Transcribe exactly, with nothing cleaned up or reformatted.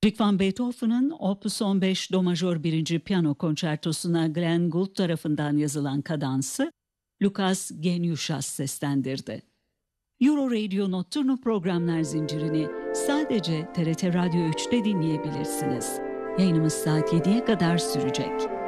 Ludwig van Beethoven'ın Opus on beş Do majör birinci Piyano Konçertosuna Glenn Gould tarafından yazılan kadansı Lukas Geniushas seslendirdi. Euro Radio Nocturno programlar zincirini sadece T R T Radyo üçte dinleyebilirsiniz. Yayınımız saat yediye kadar sürecek.